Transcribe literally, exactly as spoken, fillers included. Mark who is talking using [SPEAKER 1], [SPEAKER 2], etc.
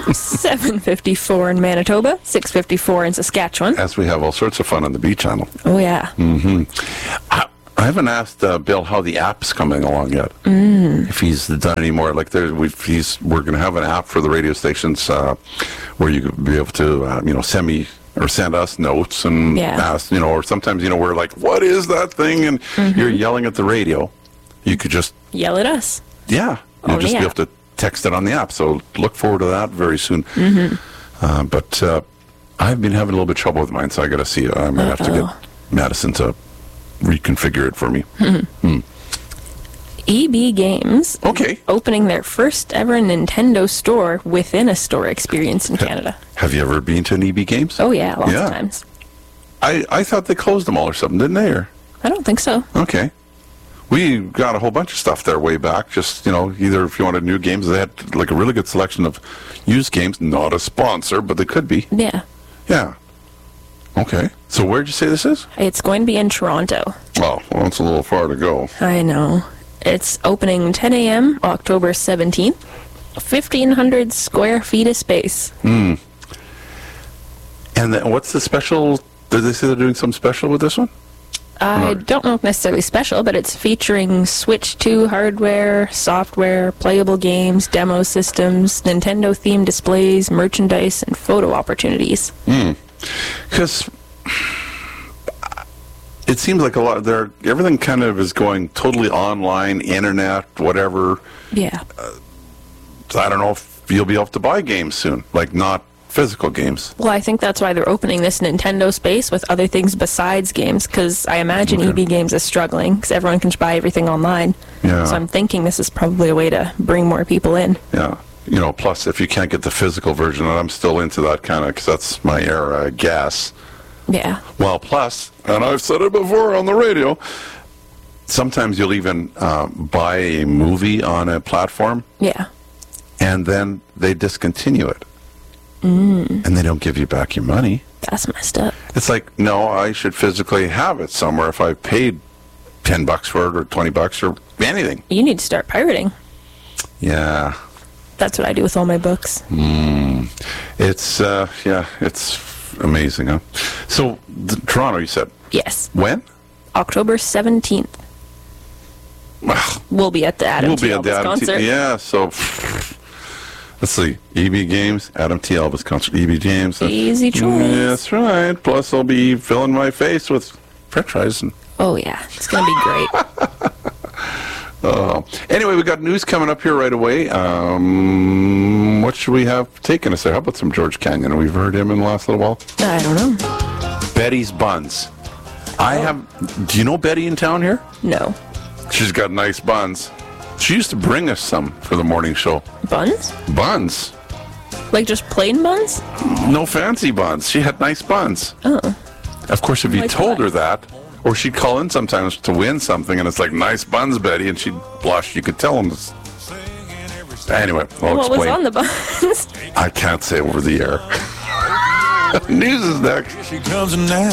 [SPEAKER 1] seven fifty-four in Manitoba, six fifty-four in Saskatchewan.
[SPEAKER 2] As we have all sorts of fun on the B channel.
[SPEAKER 1] Oh, yeah.
[SPEAKER 2] Mm-hmm. I, I haven't asked uh, Bill how the app's coming along yet.
[SPEAKER 1] Mm.
[SPEAKER 2] If he's done any more, like there, we've, he's, we're going to have an app for the radio stations uh, where you could be able to, uh, you know, send me or send us notes and
[SPEAKER 1] Yeah.
[SPEAKER 2] ask, you know, or sometimes, you know, we're like, what is that thing? And
[SPEAKER 1] Mm-hmm.
[SPEAKER 2] you're yelling at the radio. You could just,
[SPEAKER 1] Yell at us.
[SPEAKER 2] yeah, you'll
[SPEAKER 1] On
[SPEAKER 2] just
[SPEAKER 1] the
[SPEAKER 2] be
[SPEAKER 1] app.
[SPEAKER 2] able to text it on the app. So look forward to that very soon.
[SPEAKER 1] Mm-hmm.
[SPEAKER 2] Uh, but uh, I've been having a little bit of trouble with mine, so I got to see. I might have to
[SPEAKER 1] Uh-oh.
[SPEAKER 2] get Madison to reconfigure it for me.
[SPEAKER 1] E B Games.
[SPEAKER 2] Okay.
[SPEAKER 1] Opening their first ever Nintendo store within a store experience in Canada.
[SPEAKER 2] Have you ever been to an E B Games?
[SPEAKER 1] Oh, yeah, lots
[SPEAKER 2] Yeah.
[SPEAKER 1] of times.
[SPEAKER 2] I, I thought they closed them all or something, didn't they? Or
[SPEAKER 1] I don't think so.
[SPEAKER 2] okay. We got a whole bunch of stuff there way back. Just, you know, either if you wanted new games, they had like a really good selection of used games. Not a sponsor, but they could be.
[SPEAKER 1] Yeah.
[SPEAKER 2] Yeah. Okay. So where'd you say this is?
[SPEAKER 1] It's going to be in Toronto.
[SPEAKER 2] Oh, well, it's a little far to go.
[SPEAKER 1] I know. It's opening ten a.m. October seventeenth. fifteen hundred square feet of space.
[SPEAKER 2] And then what's the special? Did they say they're doing something special with this one?
[SPEAKER 1] I
[SPEAKER 2] Right.
[SPEAKER 1] don't know if necessarily special, but it's featuring Switch two hardware, software, playable games, demo systems, Nintendo-themed displays, merchandise, and photo opportunities.
[SPEAKER 2] Because it seems like a lot. There, everything kind of is going totally online, internet, whatever.
[SPEAKER 1] Yeah.
[SPEAKER 2] So I don't know if you'll be able to buy games soon, like not physical games.
[SPEAKER 1] Well, I think that's why they're opening this Nintendo space with other things besides games, because I imagine
[SPEAKER 2] Okay.
[SPEAKER 1] E B Games is struggling, because everyone can buy everything online.
[SPEAKER 2] Yeah.
[SPEAKER 1] So I'm thinking this is probably a way to bring more people in.
[SPEAKER 2] Yeah. You know, plus if you can't get the physical version, and I'm still into that kind of, because that's my era, I guess.
[SPEAKER 1] Yeah.
[SPEAKER 2] Well, plus, and I've said it before on the radio, sometimes you'll even uh, buy a movie on a platform,
[SPEAKER 1] Yeah.
[SPEAKER 2] and then they discontinue it. Mm. And they don't give you back your money.
[SPEAKER 1] That's messed up.
[SPEAKER 2] It's like, no, I should physically have it somewhere if I paid ten bucks for it or twenty bucks or anything.
[SPEAKER 1] You need to start pirating.
[SPEAKER 2] Yeah.
[SPEAKER 1] That's what I do with all my books.
[SPEAKER 2] It's, uh, yeah, it's amazing, huh? So, th- Toronto, you said.
[SPEAKER 1] Yes.
[SPEAKER 2] When?
[SPEAKER 1] October seventeenth.
[SPEAKER 2] Well,
[SPEAKER 1] We'll be at the Adam
[SPEAKER 2] we'll
[SPEAKER 1] T.
[SPEAKER 2] be at the
[SPEAKER 1] Elvis
[SPEAKER 2] Adam T.
[SPEAKER 1] concert.
[SPEAKER 2] Yeah, so, let's see. E B Games, Adam T. Elvis concert. E B Games. that's-
[SPEAKER 1] Easy choice.
[SPEAKER 2] Yeah, that's right. Plus, I'll be filling my face with french fries. And,
[SPEAKER 1] Oh, yeah. It's going to be great.
[SPEAKER 2] uh, anyway, we got news coming up here right away. Um, what should we have taken us there? How about some George Canyon? We've heard him in the last little while.
[SPEAKER 1] I don't know.
[SPEAKER 2] Betty's Buns. I have. Do you know Betty in town here?
[SPEAKER 1] No.
[SPEAKER 2] She's got nice buns. She used to bring us some for the morning show.
[SPEAKER 1] Buns?
[SPEAKER 2] Buns.
[SPEAKER 1] Like just plain buns?
[SPEAKER 2] No fancy buns. She had nice buns.
[SPEAKER 1] Oh.
[SPEAKER 2] Of course, if you
[SPEAKER 1] Like
[SPEAKER 2] told
[SPEAKER 1] what?
[SPEAKER 2] her that, or she'd call in sometimes to win something, and it's like, nice buns, Betty, and she'd blush. You could tell them. This. Anyway, I'll
[SPEAKER 1] What was
[SPEAKER 2] explain.
[SPEAKER 1] on the buns?
[SPEAKER 2] I can't say over the air. News is next.
[SPEAKER 3] She comes now.